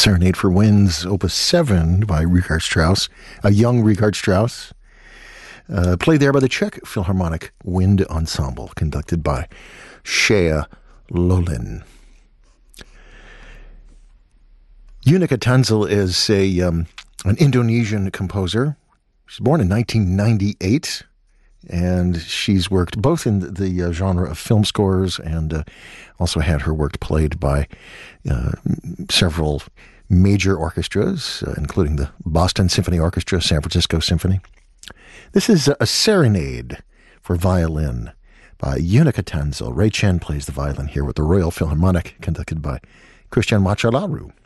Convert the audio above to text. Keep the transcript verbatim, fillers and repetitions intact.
Serenade for Winds, Opus seven by Richard Strauss, a young Richard Strauss, uh, played there by the Czech Philharmonic Wind Ensemble, conducted by Shea Lolin. Yunika Tanzel is a um, an Indonesian composer. She was born in nineteen ninety-eight, and she's worked both in the uh, genre of film scores and uh, also had her work played by uh, several major orchestras, uh, including the Boston Symphony Orchestra, San Francisco Symphony. This is a, a serenade for violin by Yunika Tanzel. Ray Chen plays the violin here with the Royal Philharmonic, conducted by Christian Machalaru.